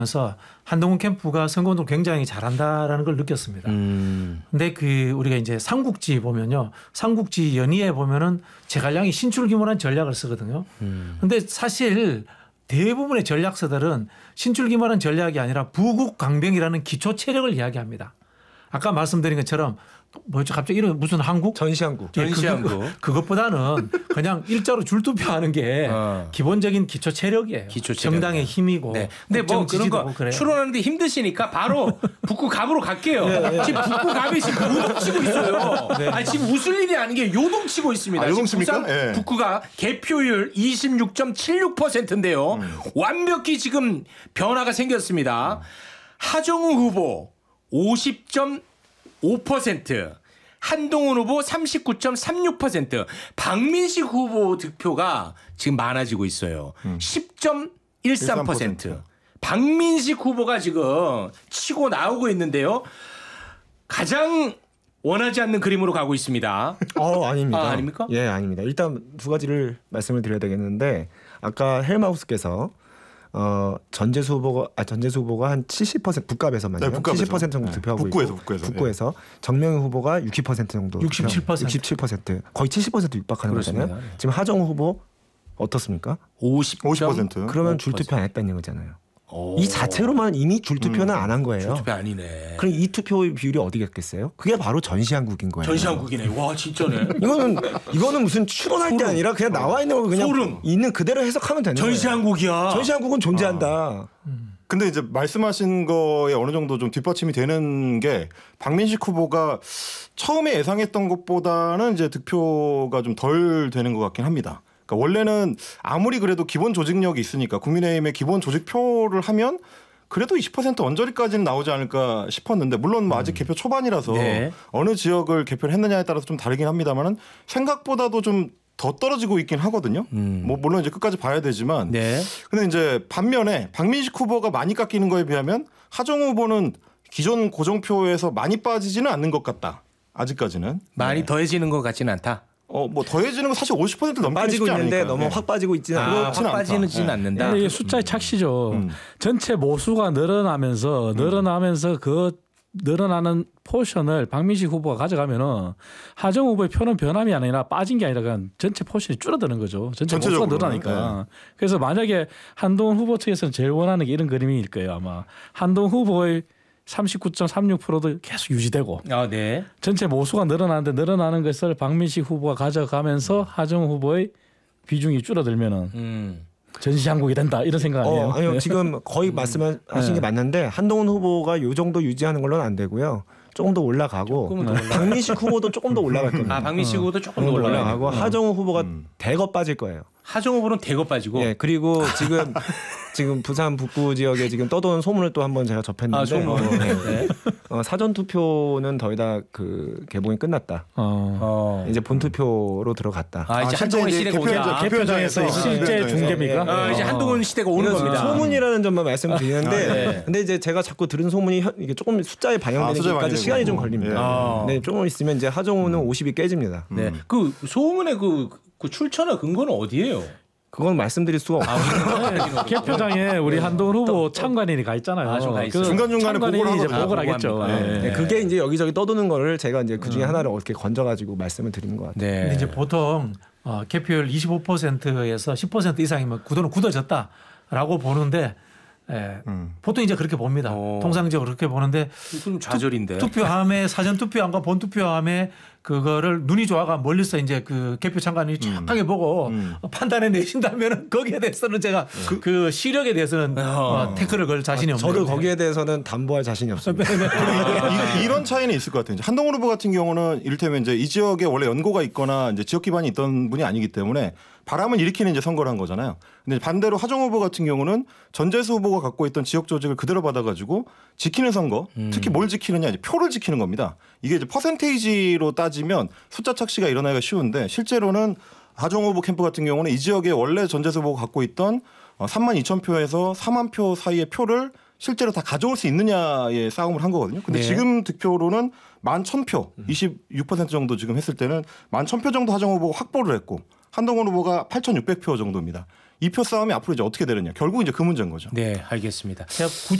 그래서 한동훈 캠프가 선거운동 굉장히 잘한다라는 걸 느꼈습니다. 근데 우리가 이제 삼국지 보면요. 삼국지 연의에 보면은 제갈량이 신출귀몰한 전략을 쓰거든요. 근데 사실 대부분의 전략서들은 신출귀몰한 전략이 아니라 부국강병이라는 기초 체력을 이야기합니다. 아까 말씀드린 것처럼 뭐죠? 갑자기 이런 무슨 한국? 전시한국. 그것보다는 그냥 일자로 줄투표하는 게 기본적인 기초 체력이에요. 정당의 힘이고. 네. 근데 뭐 그런 거 추론하는데 힘드시니까 바로 북구갑으로 갈게요. 네. 지금 북구갑이 지금 요동치고 있어요. 네. 아니, 지금 웃을 일이 아닌 게 요동치고 있습니다. 요동칩니까? 네. 북구가 개표율 26.76%인데요. 완벽히 지금 변화가 생겼습니다. 하정우 후보 50.5%, 한동훈 후보 39.36%, 박민식 후보 득표가 지금 많아지고 있어요. 10.13%. 박민식 후보가 지금 치고 나오고 있는데요. 가장 원하지 않는 그림으로 가고 있습니다. 아닙니다. 아닙니까? 예, 아닙니다. 일단 두 가지를 말씀을 드려야 되겠는데 아까 헬마우스께서 전재수 후보가 한 70% 북갑에서만요. 네, 북갑에서. 70% 정도 득표하고 있고 북구에서 정명희 후보가 60% 정도 67% 거의 70% 육박하는 그렇습니다. 거잖아요. 지금 하정우 후보 어떻습니까? 50%. 그러면 줄투표 안 했다는 얘기잖아요. 이 자체로만 이미 줄투표는 안 한 거예요. 줄투표 아니네. 그럼 이 투표의 비율이 어디겠겠어요? 그게 바로 전시한국인 거예요. 전시한국이네. 와, 진짜네. 이거는 무슨 추론할 게 아니라 그냥 나와 있는 거 그냥 소름. 있는 그대로 해석하면 되는 거예요. 전시한국이야. 전시한국은 존재한다. 근데 이제 말씀하신 거에 어느 정도 좀 뒷받침이 되는 게 박민식 후보가 처음에 예상했던 것보다는 이제 득표가 좀 덜 되는 것 같긴 합니다. 그러니까 원래는 아무리 그래도 기본 조직력이 있으니까 국민의힘의 기본 조직표를 하면 그래도 20% 언저리까지는 나오지 않을까 싶었는데 물론 뭐 아직 개표 초반이라서 네. 어느 지역을 개표를 했느냐에 따라서 좀 다르긴 합니다만은 생각보다도 좀 더 떨어지고 있긴 하거든요. 뭐 물론 이제 끝까지 봐야 되지만. 네. 근데 이제 반면에 박민식 후보가 많이 깎이는 거에 비하면 하정우 후보는 기존 고정표에서 많이 빠지지는 않는 것 같다. 아직까지는. 많이 더해지는 것 같지는 않다. 뭐 더해지는 건 사실 50% 넘게 빠지고 쉽지 있는데 않으니까요. 너무 확 빠지고 있지는 확 빠지지는 않는다. 이게 숫자의 착시죠. 전체 모수가 늘어나면서 그 늘어나는 포션을 박민식 후보가 가져가면은 하정우 후보의 표는 변함이 아니라 빠진 게 아니라 그냥 전체 포션이 줄어드는 거죠. 전체 모수가 늘어나니까. 네. 그래서 만약에 한동훈 후보 측에서는 제일 원하는 게 이런 그림일 거예요. 아마 한동훈 후보의 39.36%도 계속 유지되고 네. 전체 모수가 늘어나는데 늘어나는 것을 박민식 후보가 가져가면서 하정우 후보의 비중이 줄어들면은 전시한국이 된다 이런 생각 아니에요? 아니요. 지금 거의 말씀하신 게 맞는데 한동훈 후보가 이 정도 유지하는 걸로는 안 되고요. 조금 더 올라가고 박민식 후보도 조금 더 올라갈 겁니다. 박민식 후보도 조금 더 올라가고 하정우 후보가 대거 빠질 거예요. 하정우 후보는 대거 빠지고. 예, 그리고 지금 부산 북부 지역에 지금 떠도는 소문을 또 한번 제가 접했는데 사전 투표는 더 이상 그 개봉이 끝났다. 이제 본 투표로 들어갔다. 이제 한동훈 시대가 오자. 개표장에서 실제 중계입니까? 이제 한동훈 시대가 오는 겁니다. 소문이라는 점만 말씀드리는데, 근데 이제 제가 자꾸 들은 소문이 이게 조금 숫자에 반영되는 데까지 시간이 좀 걸립니다. 네, 조금 있으면 이제 하정우는 50이 깨집니다. 네, 그 소문의 그 출처나 근거는 어디예요? 그건 말씀드릴 수가 없어요. 개표장에 우리 한동훈 후보 참관인이 가 있잖아요. 그 중간중간에 보고를 이제 보고를 하겠죠. 네, 그게 이제 여기저기 떠도는 거를 제가 이제 그 중에 하나를 어떻게 건져가지고 말씀을 드리는 것 같아요. 근데 이제 보통 개표율 25%에서 10% 이상이면 구도는 굳어졌다라고 보는데 보통 이제 그렇게 봅니다. 통상적으로 그렇게 보는데 그럼 좌절인데. 투표함에 사전 투표함과 본 투표함에 그거를 눈이 좋아가 멀리서 이제 그 개표 참관이 정확하게 보고 판단해 내신다면은 거기에 대해서는 제가 그 시력에 대해서는 태클을 걸 자신이 없는 저도 거기에 대해서는 담보할 자신이 없습니다. 이런 차이는 있을 것 같아요. 이제 한동훈 후보 같은 경우는 이를테면 이제 이 지역에 원래 연고가 있거나 이제 지역 기반이 있던 분이 아니기 때문에 바람을 일으키는 이제 선거를 한 거잖아요. 근데 반대로 하정우 후보 같은 경우는 전재수 후보가 갖고 있던 지역 조직을 그대로 받아가지고 지키는 선거, 특히 뭘 지키느냐, 이제 표를 지키는 겁니다. 이게 이제 퍼센테이지로 따지면 숫자 착시가 일어나기가 쉬운데 실제로는 하정우 후보 캠프 같은 경우는 이 지역에 원래 전재수 후보가 갖고 있던 3만 2천 표에서 4만 표 사이의 표를 실제로 다 가져올 수 있느냐의 싸움을 한 거거든요. 근데 지금 득표로는 11,000표, 26% 정도 지금 했을 때는 11,000표 정도 하정우 후보가 확보를 했고 한동훈 후보가 8,600표 정도입니다. 이 표 싸움이 앞으로 이제 어떻게 되느냐. 결국 이제 그 문제인 거죠. 네, 알겠습니다. 제가